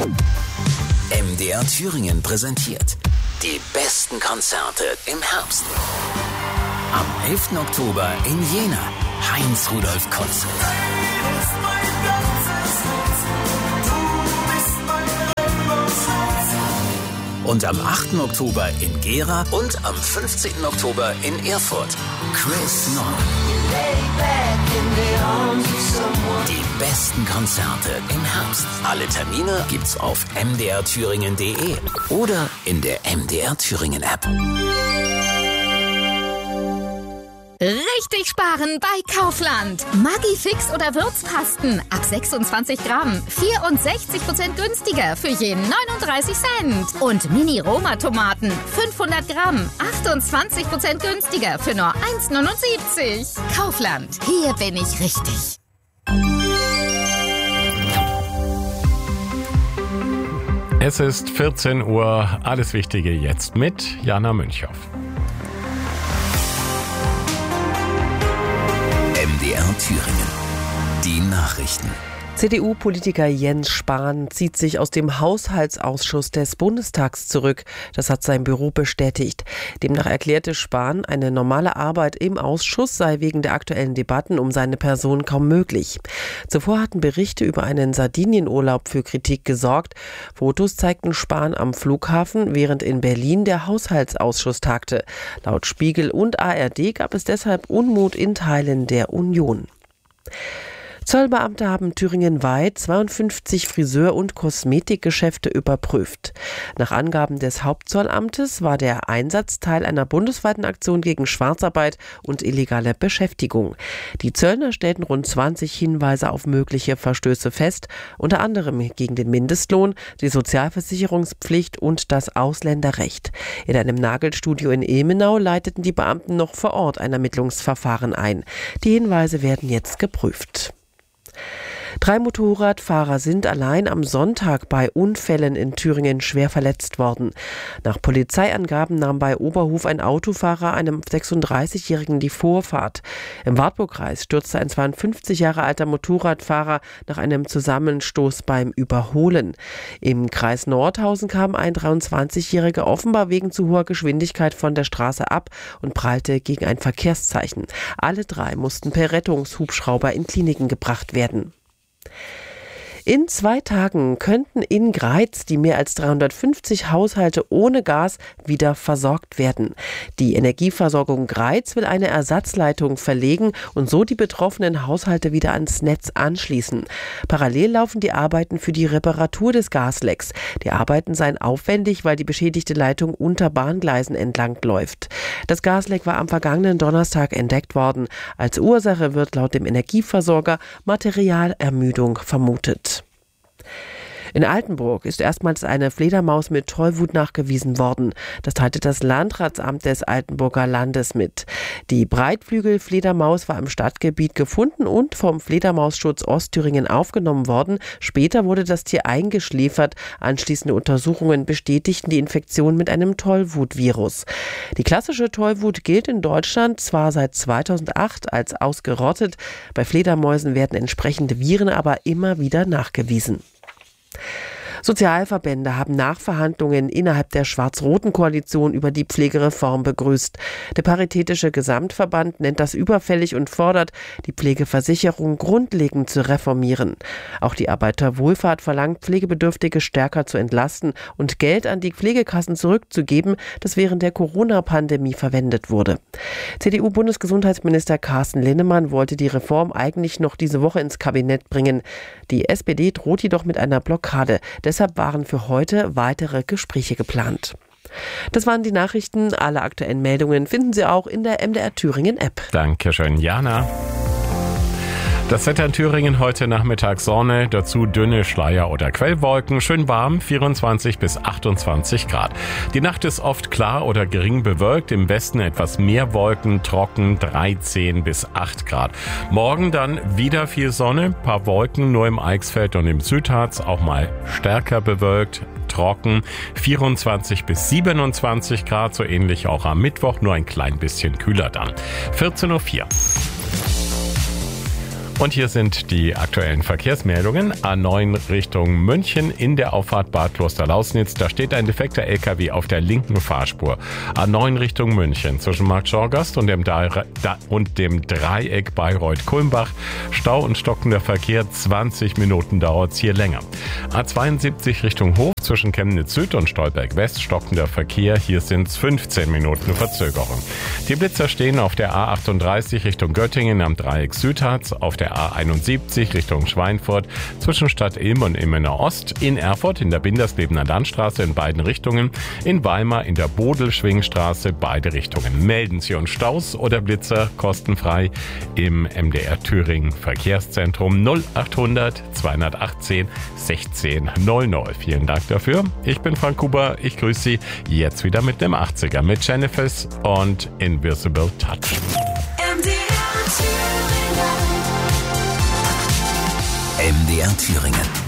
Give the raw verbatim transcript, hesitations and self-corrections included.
M D R Thüringen präsentiert die besten Konzerte im Herbst. Am elften Oktober in Jena, Heinz-Rudolf Konzert. Und am achten Oktober in Gera und am fünfzehnten Oktober in Erfurt, Chris Norman. Die besten Konzerte im Herbst. Alle Termine gibt's auf m d r thüringen punkt d e oder in der M D R Thüringen App. Richtig sparen bei Kaufland. Maggi-Fix oder Würzpasten ab sechsundzwanzig Gramm. vierundsechzig Prozent günstiger für je neununddreißig Cent. Und Mini-Roma-Tomaten fünfhundert Gramm. achtundzwanzig Prozent günstiger für nur eins neunundsiebzig. Kaufland. Hier bin ich richtig. Es ist vierzehn Uhr. Alles Wichtige jetzt mit Jana Münchhoff. M D R Thüringen. Die Nachrichten. C D U-Politiker Jens Spahn zieht sich aus dem Haushaltsausschuss des Bundestags zurück. Das hat sein Büro bestätigt. Demnach erklärte Spahn, eine normale Arbeit im Ausschuss sei wegen der aktuellen Debatten um seine Person kaum möglich. Zuvor hatten Berichte über einen Sardinienurlaub für Kritik gesorgt. Fotos zeigten Spahn am Flughafen, während in Berlin der Haushaltsausschuss tagte. Laut Spiegel und A R D gab es deshalb Unmut in Teilen der Union. Zollbeamte haben thüringenweit zweiundfünfzig Friseur- und Kosmetikgeschäfte überprüft. Nach Angaben des Hauptzollamtes war der Einsatz Teil einer bundesweiten Aktion gegen Schwarzarbeit und illegale Beschäftigung. Die Zöllner stellten rund zwanzig Hinweise auf mögliche Verstöße fest, unter anderem gegen den Mindestlohn, die Sozialversicherungspflicht und das Ausländerrecht. In einem Nagelstudio in Ilmenau leiteten die Beamten noch vor Ort ein Ermittlungsverfahren ein. Die Hinweise werden jetzt geprüft. Drei Motorradfahrer sind allein am Sonntag bei Unfällen in Thüringen schwer verletzt worden. Nach Polizeiangaben nahm bei Oberhof ein Autofahrer einem sechsunddreißigjährigen die Vorfahrt. Im Wartburgkreis stürzte ein zweiundfünfzig Jahre alter Motorradfahrer nach einem Zusammenstoß beim Überholen. Im Kreis Nordhausen kam ein dreiundzwanzigjähriger offenbar wegen zu hoher Geschwindigkeit von der Straße ab und prallte gegen ein Verkehrszeichen. Alle drei mussten per Rettungshubschrauber in Kliniken gebracht werden. In zwei Tagen könnten in Greiz die mehr als dreihundertfünfzig Haushalte ohne Gas wieder versorgt werden. Die Energieversorgung Greiz will eine Ersatzleitung verlegen und so die betroffenen Haushalte wieder ans Netz anschließen. Parallel laufen die Arbeiten für die Reparatur des Gaslecks. Die Arbeiten seien aufwendig, weil die beschädigte Leitung unter Bahngleisen entlang läuft. Das Gasleck war am vergangenen Donnerstag entdeckt worden. Als Ursache wird laut dem Energieversorger Materialermüdung vermutet. In Altenburg ist erstmals eine Fledermaus mit Tollwut nachgewiesen worden. Das teilte das Landratsamt des Altenburger Landes mit. Die Breitflügel-Fledermaus war im Stadtgebiet gefunden und vom Fledermausschutz Ostthüringen aufgenommen worden. Später wurde das Tier eingeschläfert. Anschließende Untersuchungen bestätigten die Infektion mit einem Tollwutvirus. Die klassische Tollwut gilt in Deutschland zwar seit zweitausendacht als ausgerottet. Bei Fledermäusen werden entsprechende Viren aber immer wieder nachgewiesen. Sozialverbände haben Nachverhandlungen innerhalb der schwarz-roten Koalition über die Pflegereform begrüßt. Der Paritätische Gesamtverband nennt das überfällig und fordert, die Pflegeversicherung grundlegend zu reformieren. Auch die Arbeiterwohlfahrt verlangt, Pflegebedürftige stärker zu entlasten und Geld an die Pflegekassen zurückzugeben, das während der Corona-Pandemie verwendet wurde. C D U-Bundesgesundheitsminister Carsten Linnemann wollte die Reform eigentlich noch diese Woche ins Kabinett bringen. Die S P D droht jedoch mit einer Blockade. Deshalb waren für heute weitere Gespräche geplant. Das waren die Nachrichten. Alle aktuellen Meldungen finden Sie auch in der M D R Thüringen App. Dankeschön, Jana. Das Wetter in Thüringen heute Nachmittag Sonne, dazu dünne Schleier- oder Quellwolken, schön warm, vierundzwanzig bis achtundzwanzig Grad. Die Nacht ist oft klar oder gering bewölkt, im Westen etwas mehr Wolken, trocken, dreizehn bis acht Grad. Morgen dann wieder viel Sonne, paar Wolken nur im Eichsfeld und im Südharz, auch mal stärker bewölkt, trocken, vierundzwanzig bis siebenundzwanzig Grad, so ähnlich auch am Mittwoch, nur ein klein bisschen kühler dann. vierzehn Uhr vier. Und hier sind die aktuellen Verkehrsmeldungen. A neun Richtung München in der Auffahrt Bad Klosterlausnitz. Da steht ein defekter L K W auf der linken Fahrspur. A neun Richtung München zwischen Markt Schorgast und dem, Dre- da- und dem Dreieck Bayreuth-Kulmbach. Stau und stockender Verkehr. zwanzig Minuten dauert es hier länger. A zweiundsiebzig Richtung Hof zwischen Chemnitz Süd und Stolberg West. Stockender Verkehr. Hier sind es fünfzehn Minuten Verzögerung. Die Blitzer stehen auf der A achtunddreißig Richtung Göttingen am Dreieck Südharz, auf der A einundsiebzig Richtung Schweinfurt zwischen Stadt Ilm und Ilmenau Ost, in Erfurt in der Binderslebener Landstraße in beiden Richtungen, in Weimar in der Bodel-Schwingstraße beide Richtungen. Melden Sie uns Staus oder Blitzer kostenfrei im M D R Thüringen Verkehrszentrum null achthundert zweihundertachtzehn sechzehn null null. Vielen Dank dafür. Ich bin Frank Huber. Ich grüße Sie jetzt wieder mit dem achtziger mit Jennifer's und Invisible Touch. M D R Thüringen.